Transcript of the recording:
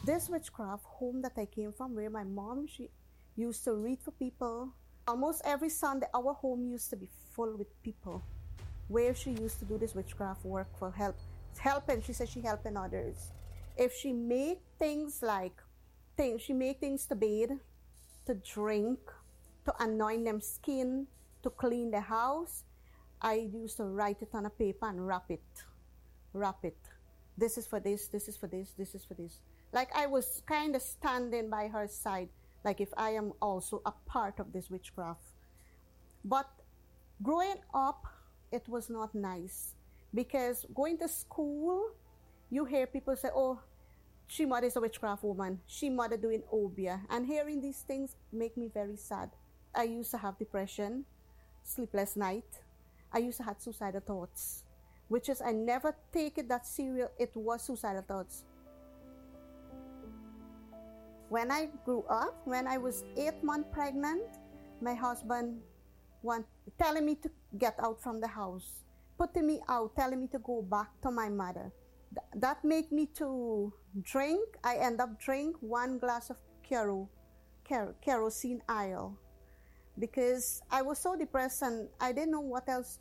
This witchcraft home that I came from, where my mom, she used to read for people. Almost every Sunday, our home used to be full with people, where she used to do this witchcraft work for helping. She said she helping others. If she make things like she make things to bathe, to drink, to anoint them skin, to clean the house. I used to write it on a paper and wrap it. Wrap it. This is for this, this is for this, this is for this. Like I was kind of standing by her side, like if I am also a part of this witchcraft. But growing up, it was not nice. Because going to school, you hear people say, oh, she mother is a witchcraft woman. She mother doing obia. And hearing these things make me very sad. I used to have depression, sleepless night. I used to have suicidal thoughts, which is I never take it that serious. It was suicidal thoughts. When I grew up, when I was 8 months pregnant, my husband telling me to get out from the house, putting me out, telling me to go back to my mother. That made me to drink. I end up drink 1 glass of kerosene oil, because I was so depressed and I didn't know what else